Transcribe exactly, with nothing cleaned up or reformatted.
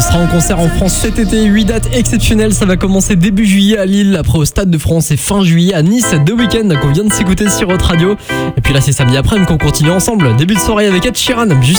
sera en concert en France cet été. huit dates exceptionnelles. Ça va commencer début juillet à Lille, après au Stade de France et fin juillet à Nice. Deux week-ends qu'on vient de s'écouter sur votre radio. Et puis là, c'est samedi après-midi qu'on continue ensemble. Début de soirée avec Ed Sheeran. Juste